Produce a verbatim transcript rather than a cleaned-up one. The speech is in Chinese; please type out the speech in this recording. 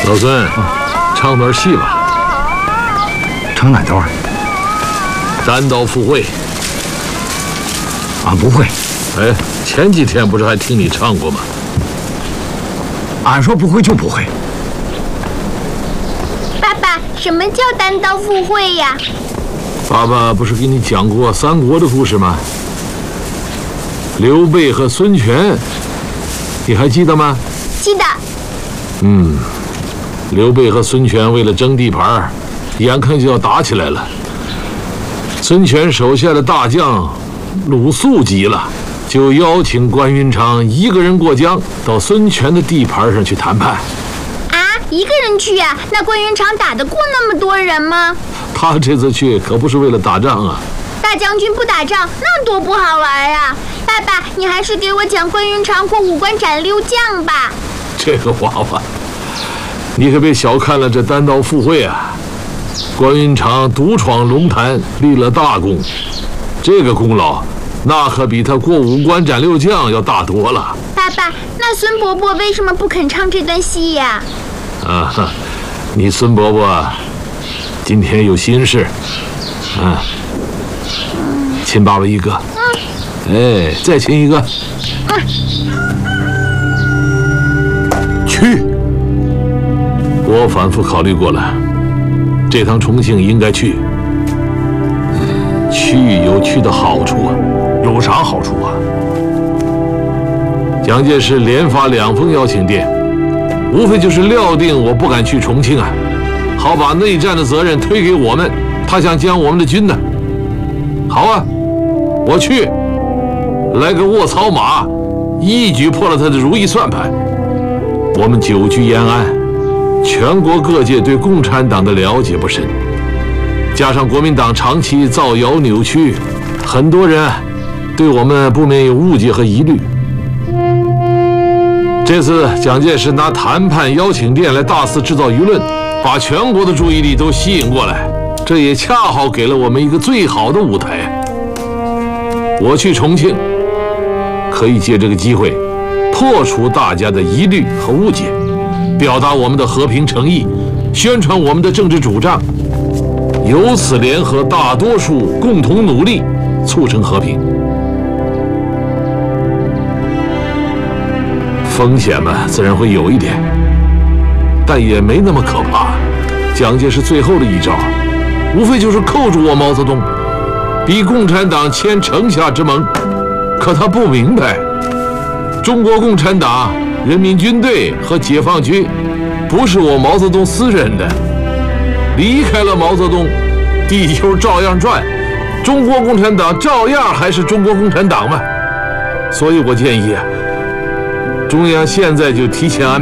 老孙，唱段戏吧。 唱哪段？ 单刀赴会。 俺不会。 哎，前几天不是还听你唱过吗？ 俺说不会就不会。 爸爸，什么叫单刀赴会呀？ 爸爸不是给你讲过三国的故事吗？刘备和孙权，你还记得吗？ 记得。 嗯，刘备和孙权为了争地盘，眼看就要打起来了。孙权手下的大将鲁肃急了，就邀请关云长一个人过江，到孙权的地盘上去谈判。 啊，一个人去啊？那关云长打得过那么多人吗？ 他这次去可不是为了打仗啊。 大将军不打仗，那多不好玩啊！爸爸，你还是给我讲关云长过五关斩六将吧。 这个娃娃，你可别小看了这单刀赴会啊！关云长独闯龙潭，立了大功，这个功劳那可比他过五关斩六将要大多了。 爸爸，那孙伯伯为什么不肯唱这段戏呀？ 啊，你孙伯伯今天有心事，啊，亲爸爸一个，哎，再亲一个，去。我反复考虑过了，这趟重庆应该去。去有去的好处啊。 有啥好处啊？ 蒋介石连发两封邀请电，无非就是料定我不敢去重庆啊，好把内战的责任推给我们。他想将我们的军呢。好啊，我去，来个卧槽马，一举破了他的如意算盘。我们久居延安，全国各界对共产党的了解不深，加上国民党长期造谣扭曲，很多人对我们不免有误解和疑虑。这次蒋介石拿谈判邀请电来大肆制造舆论，把全国的注意力都吸引过来，这也恰好给了我们一个最好的舞台。我去重庆，可以借这个机会破除大家的疑虑和误解，表达我们的和平诚意，宣传我们的政治主张，由此联合大多数共同努力，促成和平。风险嘛，自然会有一点，但也没那么可怕。蒋介石最后的一招，无非就是扣住我毛泽东，逼共产党签城下之盟。可他不明白，中国共产党、人民军队和解放军不是我毛泽东私人的，离开了毛泽东，地球照样转，中国共产党照样还是中国共产党嘛。所以我建议啊，中央现在就提前安排